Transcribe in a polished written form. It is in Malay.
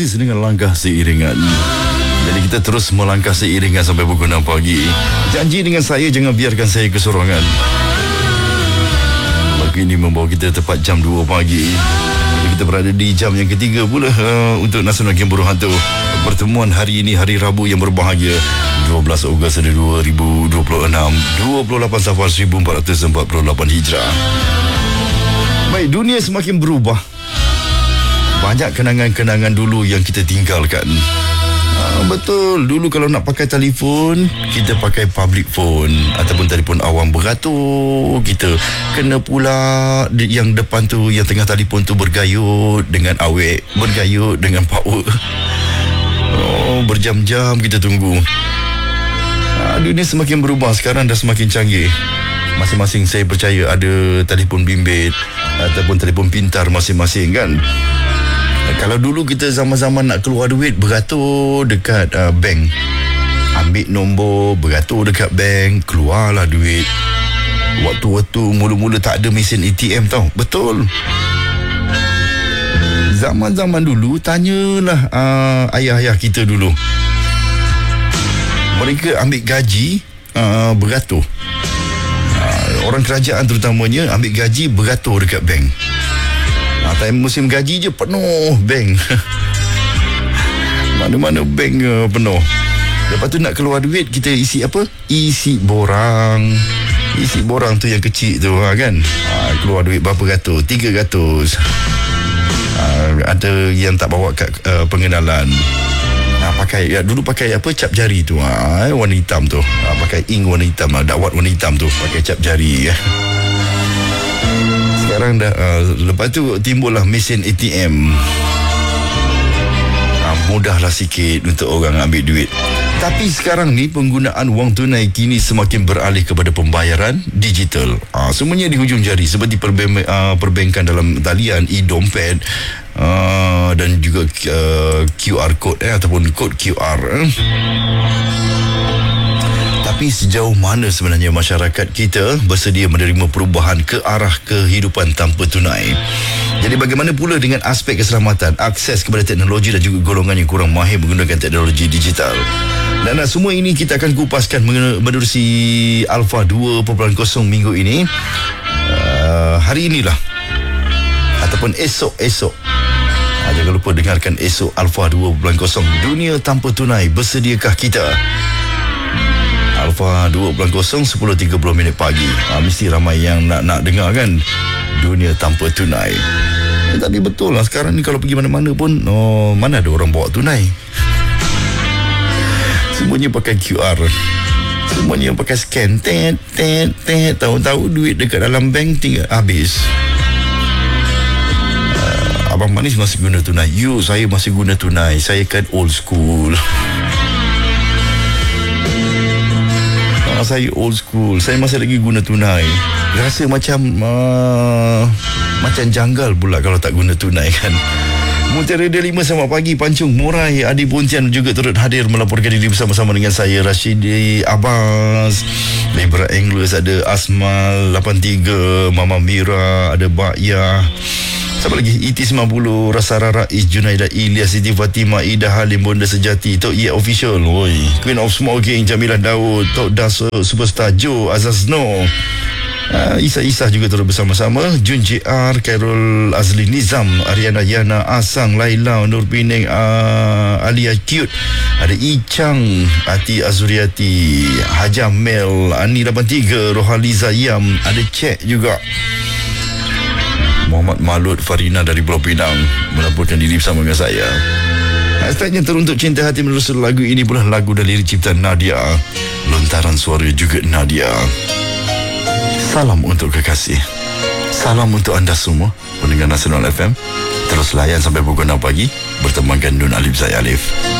Hafiz dengan langkah seiringan. Jadi kita terus melangkah seiringan sampai pukul 6 pagi. Janji dengan saya, jangan biarkan saya kesorangan. Lagu ini membawa kita tepat jam 2 pagi. Kita berada di jam yang ketiga pula untuk Nasional Game Buruh Hantu. Pertemuan hari ini, hari Rabu yang berbahagia, 12 Ogos 2026, 28 Safar 1448 Hijrah. Baik, dunia semakin berubah. Banyak kenangan-kenangan dulu yang kita tinggalkan. Betul, dulu kalau nak pakai telefon, kita pakai public phone ataupun telefon awam beratur. Kita kena pula yang depan tu, yang tengah telefon tu bergayut dengan awek, bergayut dengan power. Berjam-jam kita tunggu. Dunia semakin berubah, sekarang dah semakin canggih. Masing-masing saya percaya ada telefon bimbit ataupun telefon pintar masing-masing kan. Kalau dulu kita zaman-zaman nak keluar duit, beratur dekat bank, ambil nombor, beratur dekat bank, keluarlah duit. Waktu-waktu mula-mula tak ada mesin ATM tau. Betul. Zaman-zaman dulu, tanyalah ayah-ayah kita dulu. Mereka ambil gaji beratur. Orang kerajaan terutamanya ambil gaji beratur dekat bank. Time musim gaji je penuh bank. Mana-mana bank penuh. Lepas tu nak keluar duit, kita isi apa? Isi borang. Isi borang tu yang kecil tu kan. Keluar duit berapa ratus? 300. Ada yang tak bawa kat pengenalan. Dulu pakai apa? Cap jari tu. Warna hitam tu. Pakai ink warna hitam. Dakwat warna hitam tu. Pakai cap jari. Sekarang dah lepas tu timbullah mesin ATM. Mudahlah sikit untuk orang ambil duit. Tapi sekarang ni penggunaan wang tunai kini semakin beralih kepada pembayaran digital. Semuanya di hujung jari, seperti perbankan dalam talian, e-dompet, dan juga QR code ataupun kod QR. Tapi sejauh mana sebenarnya masyarakat kita bersedia menerima perubahan ke arah kehidupan tanpa tunai? Jadi bagaimana pula dengan aspek keselamatan, akses kepada teknologi dan juga golongan yang kurang mahir menggunakan teknologi digital? Dan semua ini kita akan kupaskan menerusi Alpha 2.0 minggu ini. Hari inilah ataupun esok. Jangan lupa dengarkan esok Alpha 2.0, Dunia Tanpa Tunai. Bersediakah kita? Alpha 2.0 10.30 pagi. Mesti ramai yang nak dengar kan, Dunia Tanpa Tunai. Tapi betul lah, sekarang ni kalau pergi mana-mana pun mana ada orang bawa tunai. Semuanya pakai QR. Semuanya pakai scan. Tahu-tahu duit dekat dalam bank tinggal habis. Abang Manis masih guna tunai. Saya masih guna tunai. Saya kan old school. Saya old school. Saya masih lagi guna tunai. Rasa macam janggal pula kalau tak guna tunai kan. Mutiara Radio 5 selamat pagi. Pancung Murai Adi Pontian juga turut hadir melaporkan diri bersama-sama dengan saya, Rashidi Abbas. Libra English ada Asmal 83, Mama Mira, ada Ba'ya. Siapa lagi? ET90, Rasa Rara, Junaida Ilyas, Siti Fatimah, Ida Halim, Bonda Sejati, Tok Ye Official, Queen of Smoking, Jamilah Daud, Tok Das, Superstar Joe, Azazno, Isa juga turut bersama-sama, Jun JR, Khairul Azli Nizam, Ariana Yana, Asang, Laila, Nur Pineng, Alia Cute, ada Ichang, Ati Azuriati, Hajam Mel, Ani 83, Rohaliza Yam, ada Cek juga. Muhammad Malut Farina dari Pulau Pinang melaporkan diri bersama dengan saya. Hashtagnya teruntuk cinta hati menerusi lagu ini pula lagu dari ciptaan Nadia. Lontaran suara juga Nadia. Salam untuk kekasih. Salam untuk anda semua pendengar Nasional FM. Terus layan sampai pukul 6 pagi bertemankan Nun Alif Zai Alif.